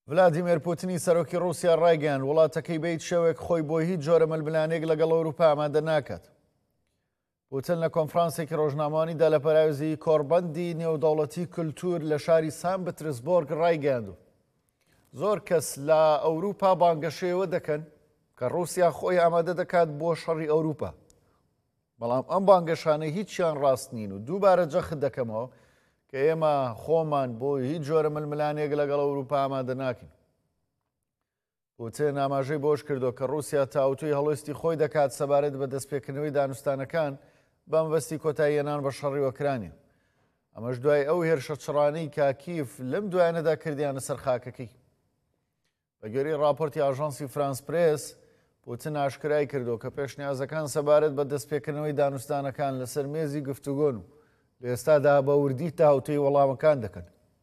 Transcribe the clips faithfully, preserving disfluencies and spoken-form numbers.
ڤلادیمیر پوتینی سەرۆکی ڕووسیا ڕایگەیاند وڵاتەکەی بەیت شێوێک خۆی بۆ هیچ جۆرە مەلملانێک لەگەڵ ئەوروپا ئامادە ناکات. پوتین لە کۆنفرانسێکی ڕۆژنامەوانیدا لە پەراوێزی کۆڕبەندی نێودەوڵەتی کولتور لە شاری سان پترسبۆرگ ڕایگەیاند. زۆر کەس لە ئەوروپا بانگەشەیەوە دەکەن کە ڕووسیا خۆی ئامادە دەکات بۆ شەڕی ئەوروپا. بەڵام ئەم بانگەشانە هیچیان ڕاست نین و دووبارە جەخت دەکەمەوە کە ئێمە خۆمان بۆ هیچ جۆرە ململانێک لەگەڵ ئەوروپا ئامادە ناکەین. پوتین ئاماژەی بۆش کردو کە ڕووسیا تاوتوی هەڵوێستی خۆی دەکات سەبارەت بە دەستپێکردنەوەی دانوستانەکان بە مەبەستی کۆتایی هێنان بە شەڕی ئۆکرانیا. ئەمەش دوای ئەو هێرشە چڕانەی کە کیف لەم دوایانەدا کردیانە سەر خاکەکەی. بەگوێرەی راپۆرتی ئاژانسی فرانس پرێس، پوتین ئاشکرای کردو کە پێشنیازەکان سەبارەت بە دەستپێکردنەوەی دانوستانەکان لەسەر مێزی گفتوگۆن و لە ئێستادا بە وردی تاوتوی وەڵامەکان دەکەن.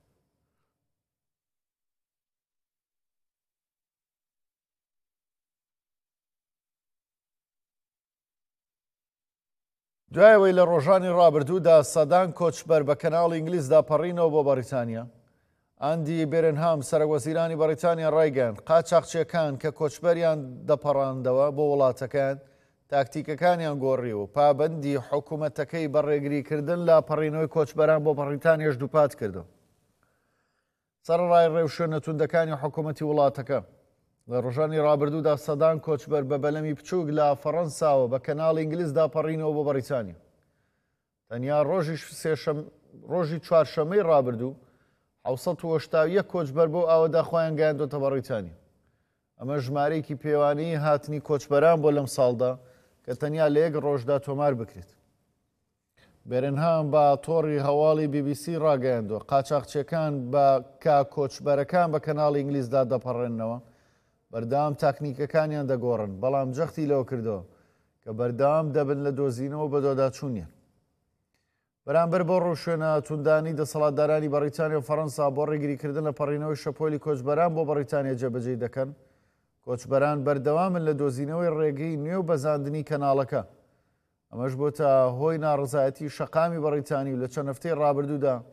دوایەوەی لە ڕۆژانی ڕابردوودا سەدان کۆچبەر بە کەناڵی ئینگلیزدا پەڕینەوە بۆ بەریتانیا، ئاندی بێرنهام سەرۆکوەزیرانی بەریتانیا ڕایگەیاند قاچاقچیەکان کە کۆچبەریان دەپەڕاندەوە بۆ وڵاتەکان تاکتیکەکانیان گۆڕیوە و پابەندی حکوومەتەکەی بە ڕێگریکردن لە پەڕینەوەی کۆچبەران بۆ بەریتانیاش دووپات کردو. سەرڕای ڕێوشوێنە توندەکانی حکوومەتی وڵاتەکە لە ڕۆژانی ڕابردوودا سەدان کۆچبەر بە بەلەمی بچووک لە فەڕەنساوە بە کەناڵی ئینگلیزدا پەڕینەوە بۆ بەریتانیا. تەنیا ڕۆژی چوارشەمەی ڕابردوو حوسەد و هەشتا و یەک کۆچبەر بۆ ئاوەدا خۆیان گەیاندۆتە بەریتانیا. ئەمە ژمارەیەکی پێوانەی هاتنی کۆچبەران بۆ لەم ساڵدا کە تەنیا لە یەک ڕۆژدا تۆمار بکرێت. بێرنهام بە تۆڕی هەواڵی بی بی سی ڕاگەیاندووە قاچاقچیەکان بە کا کۆچبەرەکان بە کەناڵی ئینگلیزدا دەپەڕێنەوە بەردەوام تاکنیکەکانیان دەگۆڕن، بەڵام جەختی لەوە کردەوە کە بەردەوام دەبن لە دۆزینەوە بە دۆداچوونیان. بەرامبەر بۆ ڕۆژشوێنە توندانی دەسەڵاتدارانی بەریتانیا و فەڕەنسا بۆ ڕێگریکردن لە پەڕینەوەی شەپۆلی کۆچبەران بۆ بەریتانیا جێبەجێ دەکەن، کۆچبەران بەردەوامن لە دۆزینەوەی ڕێگەی نوێ و بەزاندنی کەناڵەکە. ئەمەش بۆتە هۆی ناڕزایەتی شەقامی بەریتانی و لە چەند هەفتەی ڕابردوودا